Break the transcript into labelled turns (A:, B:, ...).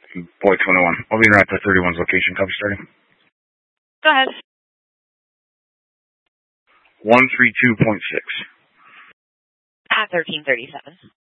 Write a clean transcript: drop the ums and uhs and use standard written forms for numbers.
A: Boy 21. I'll be right at 31's location. Copy starting.
B: Go ahead.
A: 132.6.
B: At 1337.